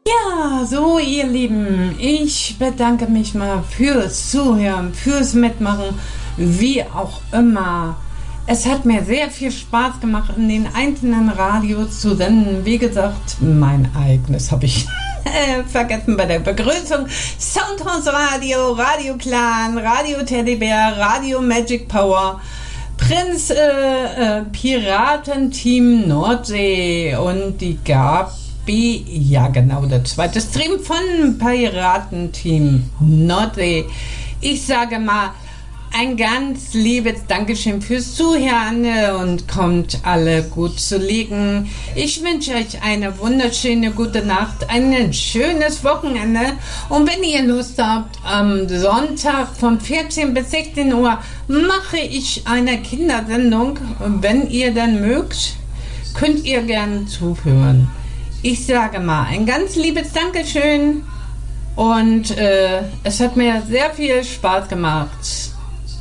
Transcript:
Ja, so ihr Lieben, ich bedanke mich mal fürs Zuhören, fürs Mitmachen, wie auch immer. Es hat mir sehr viel Spaß gemacht, in den einzelnen Radios zu senden. Wie gesagt, mein eigenes habe ich vergessen bei der Begrüßung. Soundhouse Radio, Radio Clan, Radio Teddybär, Radio Magic Power, Prinz Piratenteam Nordsee und die Gabi, ja genau, der zweite Stream von Piratenteam Nordsee. Ich sage mal, ein ganz liebes Dankeschön fürs Zuhören und kommt alle gut zu liegen. Ich wünsche euch eine wunderschöne gute Nacht, ein schönes Wochenende und wenn ihr Lust habt, am Sonntag von 14 bis 16 Uhr mache ich eine Kindersendung. Wenn ihr dann mögt, könnt ihr gerne zuhören. Ich sage mal ein ganz liebes Dankeschön und es hat mir sehr viel Spaß gemacht.